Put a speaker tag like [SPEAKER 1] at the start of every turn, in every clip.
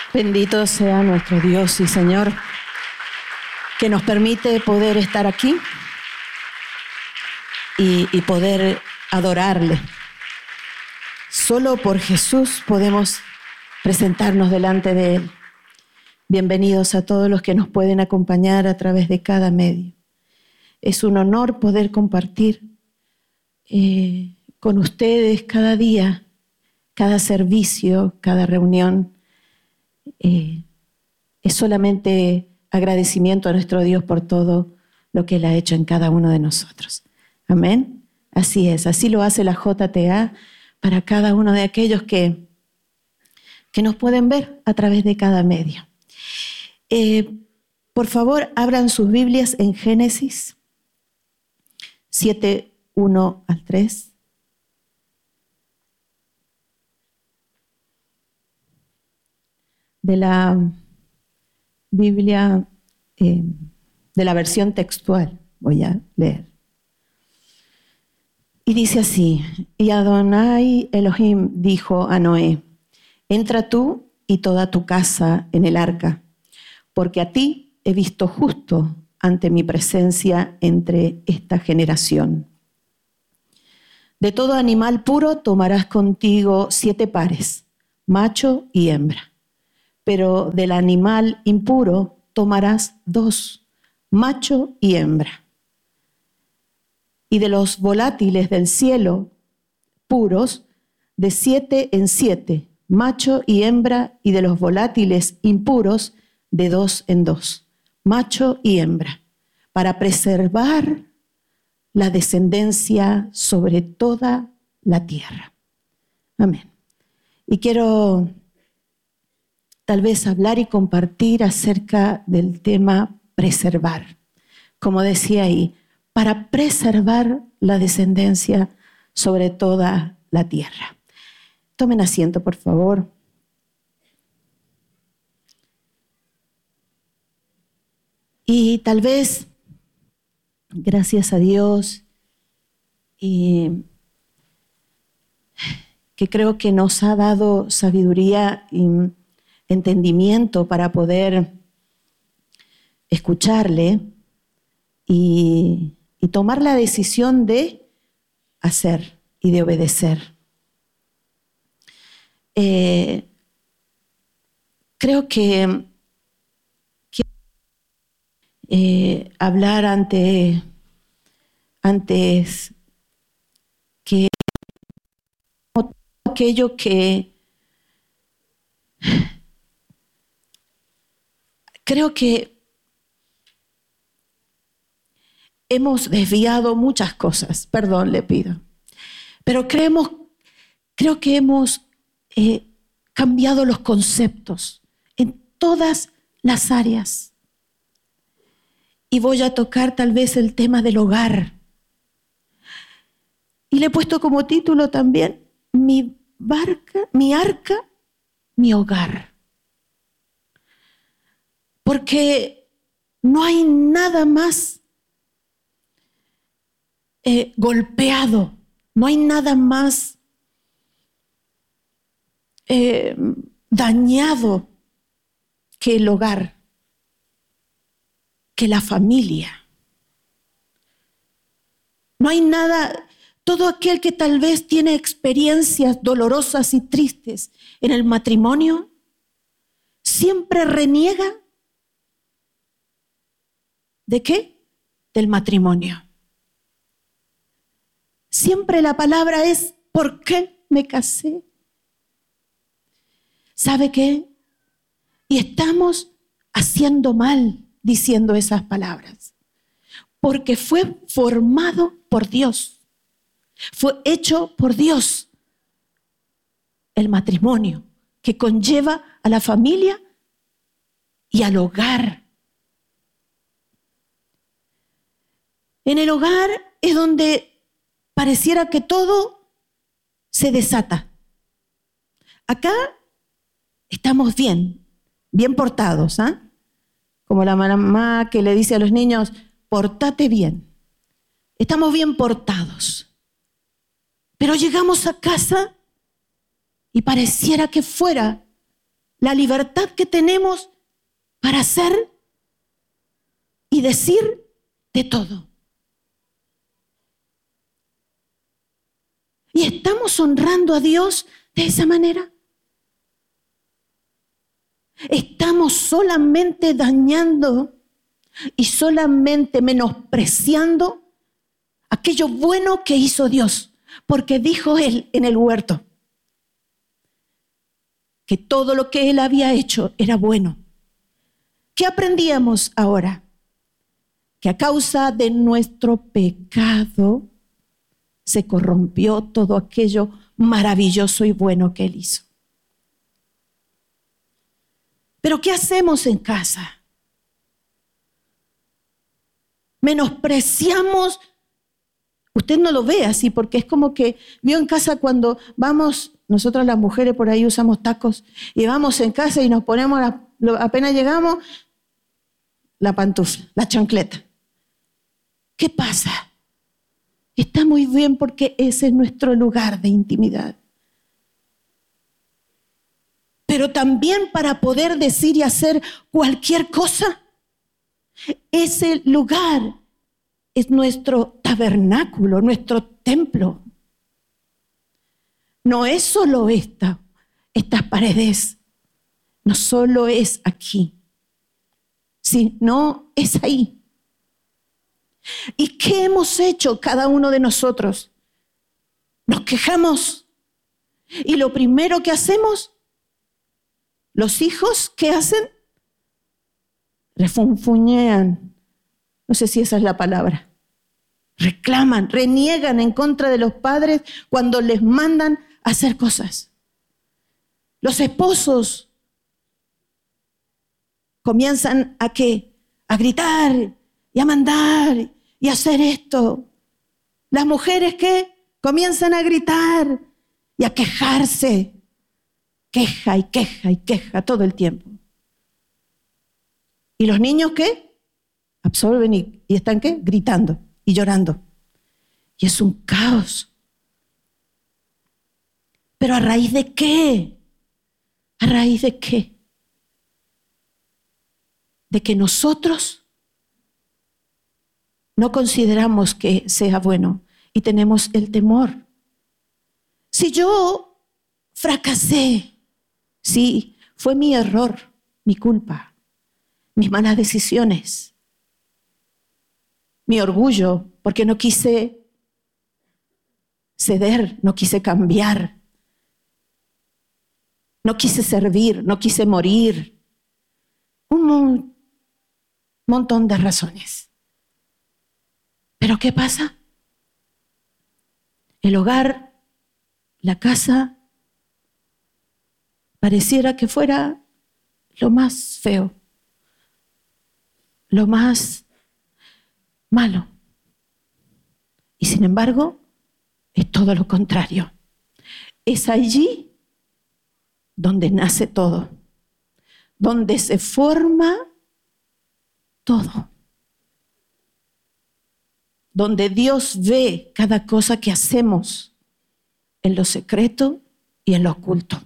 [SPEAKER 1] Bendito sea nuestro Dios y Señor, que nos permite poder estar aquí y poder adorarle. Solo por Jesús podemos presentarnos delante de Él. Bienvenidos a todos los que nos pueden acompañar a través de cada medio. Es un honor poder compartir con ustedes cada día, cada servicio, cada reunión. Es solamente agradecimiento a nuestro Dios por todo lo que Él ha hecho en cada uno de nosotros. Amén. Así es, así lo hace la JTA para cada uno de aquellos que nos pueden ver a través de cada medio. Por favor, abran sus Biblias en Génesis 7, 1 al 3. De la Biblia, de la versión textual, voy a leer. Y dice así: y Adonai Elohim dijo a Noé: entra tú y toda tu casa en el arca, porque a ti he visto justo ante mi presencia entre esta generación. De todo animal puro tomarás contigo 7 pares, macho y hembra. Pero del animal impuro tomarás 2, macho y hembra. Y de los volátiles del cielo, puros, de 7 en 7, macho y hembra, y de los volátiles impuros, de 2 en 2, macho y hembra, para preservar la descendencia sobre toda la tierra. Amén. Y quiero tal vez hablar y compartir acerca del tema preservar. Como decía ahí, para preservar la descendencia sobre toda la tierra. Tomen asiento, por favor. Y tal vez, gracias a Dios, y que creo que nos ha dado sabiduría y entendimiento para poder escucharle y tomar la decisión de hacer y de obedecer. Creo que hablar antes que aquello que creo que hemos desviado muchas cosas, perdón le pido, pero creo que hemos cambiado los conceptos en todas las áreas. Y voy a tocar tal vez el tema del hogar. Y le he puesto como título también, mi arca, mi hogar. Porque no hay nada más golpeado, no hay nada más dañado que el hogar, que la familia. No hay nada, todo aquel que tal vez tiene experiencias dolorosas y tristes en el matrimonio, siempre reniega. ¿De qué? Del matrimonio. Siempre la palabra es: ¿por qué me casé? ¿Sabe qué? Y estamos haciendo mal diciendo esas palabras, porque fue formado por Dios, fue hecho por Dios el matrimonio, que conlleva a la familia y al hogar. En el hogar es donde pareciera que todo se desata. Acá estamos bien portados, ¿ah? Como la mamá que le dice a los niños: portate bien. Estamos bien portados. Pero llegamos a casa y pareciera que fuera la libertad que tenemos para hacer y decir de todo. ¿Y estamos honrando a Dios de esa manera? ¿Estamos solamente dañando y solamente menospreciando aquello bueno que hizo Dios? Porque dijo Él en el huerto que todo lo que Él había hecho era bueno. ¿Qué aprendíamos ahora? Que a causa de nuestro pecado se corrompió todo aquello maravilloso y bueno que Él hizo. Pero ¿qué hacemos en casa? Menospreciamos. Usted no lo ve así, porque es como que vio en casa cuando vamos, nosotras las mujeres por ahí usamos tacos, y vamos en casa y nos ponemos, apenas llegamos, la pantufla, la chancleta. ¿Qué pasa? Está muy bien porque ese es nuestro lugar de intimidad. Pero también para poder decir y hacer cualquier cosa, ese lugar es nuestro tabernáculo, nuestro templo. No es solo estas paredes, no solo es aquí, sino es ahí. ¿Y qué hemos hecho cada uno de nosotros? Nos quejamos. Y lo primero que hacemos, los hijos, ¿qué hacen? Refunfuñean. No sé si esa es la palabra. Reclaman, reniegan en contra de los padres cuando les mandan a hacer cosas. Los esposos comienzan ¿a qué? A gritar y a mandar y a hacer esto. Las mujeres ¿qué? Comienzan a gritar y a quejarse. Queja y queja y queja todo el tiempo. ¿Y los niños qué? Absorben y están ¿qué? Gritando y llorando. Y es un caos. ¿Pero a raíz de qué? ¿A raíz de qué? De que nosotros no consideramos que sea bueno y tenemos el temor. Si yo fracasé, sí, fue mi error, mi culpa, mis malas decisiones, mi orgullo, porque no quise ceder, no quise cambiar, no quise servir, no quise morir. Un montón de razones. ¿Pero qué pasa? El hogar, la casa, pareciera que fuera lo más feo, lo más malo. Y sin embargo, es todo lo contrario. Es allí donde nace todo, donde se forma todo, donde Dios ve cada cosa que hacemos en lo secreto y en lo oculto.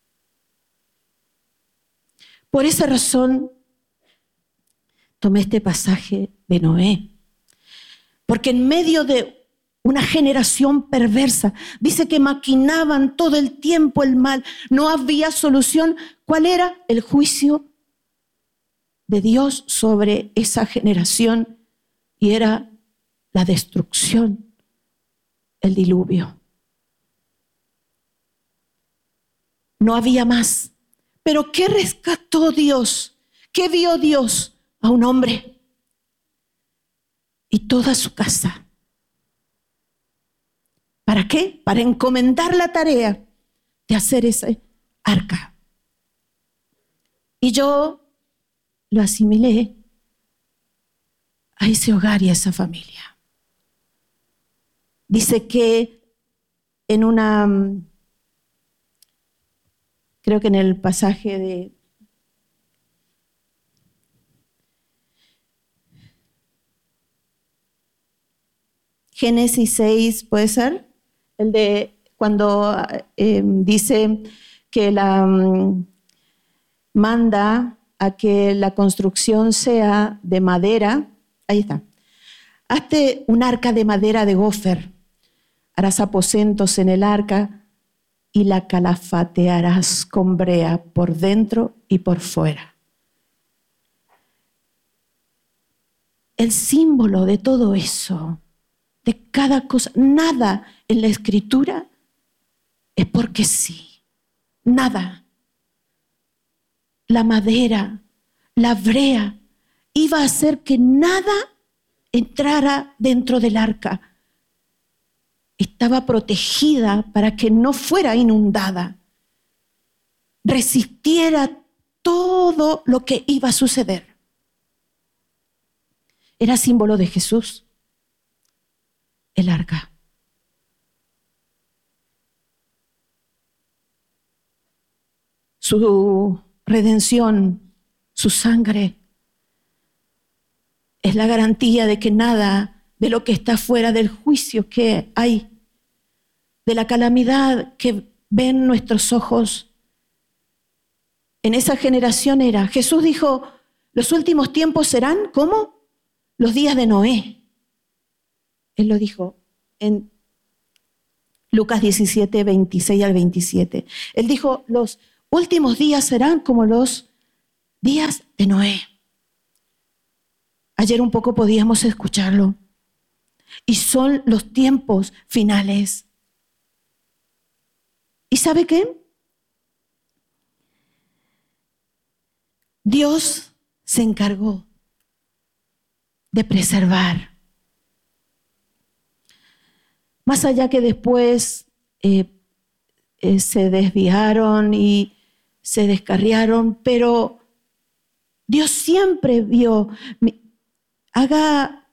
[SPEAKER 1] Por esa razón tomé este pasaje de Noé, porque en medio de una generación perversa, dice que maquinaban todo el tiempo el mal, no había solución. ¿Cuál era? El juicio de Dios sobre esa generación, y era la destrucción, el diluvio. No había más. Pero ¿qué rescató Dios? ¿Qué vio Dios? A un hombre y toda su casa. ¿Para qué? Para encomendar la tarea de hacer esa arca. Y yo lo asimilé a ese hogar y a esa familia. Dice que en una, creo que en el pasaje de Génesis 6, ¿puede ser? El de cuando dice que manda a que la construcción sea de madera. Ahí está. Hazte un arca de madera de gofer. Harás aposentos en el arca y la calafatearás con brea por dentro y por fuera. El símbolo de todo eso, de cada cosa, nada en la Escritura es porque sí, nada. La madera, la brea, iba a hacer que nada entrara dentro del arca. Estaba protegida para que no fuera inundada, resistiera todo lo que iba a suceder. Era símbolo de Jesús, el arca. Su redención, su sangre, es la garantía de que nada de lo que está fuera del juicio que hay, de la calamidad que ven nuestros ojos. En esa generación era, Jesús dijo, los últimos tiempos serán como los días de Noé. Él lo dijo en Lucas 17, 26 al 27. Él dijo, los últimos días serán como los días de Noé. Ayer un poco podíamos escucharlo. Y son los tiempos finales. ¿Y sabe qué? Dios se encargó de preservar. Más allá que después se desviaron y se descarriaron, pero Dios siempre vio. Haga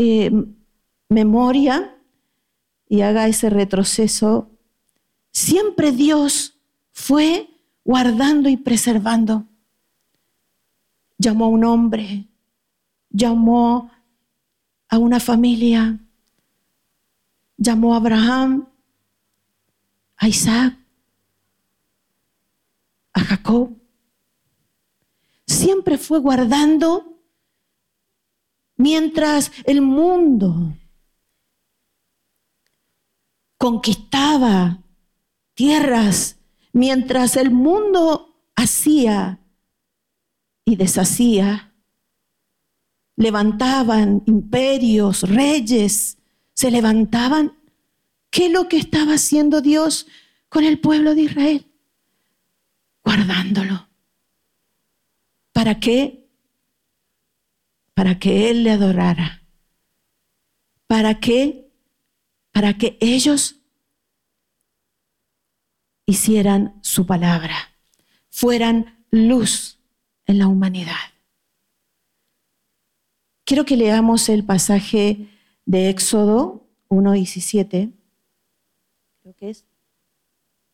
[SPEAKER 1] memoria y haga ese retroceso. Siempre Dios fue guardando y preservando. Llamó a un hombre, llamó a una familia, llamó a Abraham, a Isaac, a Jacob. Siempre fue guardando mientras el mundo conquistaba tierras, mientras el mundo hacía y deshacía, levantaban imperios, reyes, se levantaban. ¿Qué es lo que estaba haciendo Dios con el pueblo de Israel? Guardándolo. ¿Para qué? Para que Él le adorara. ¿Para qué? Para que ellos hicieran su palabra, fueran luz en la humanidad. Quiero que leamos el pasaje de Éxodo 1:17, creo que es.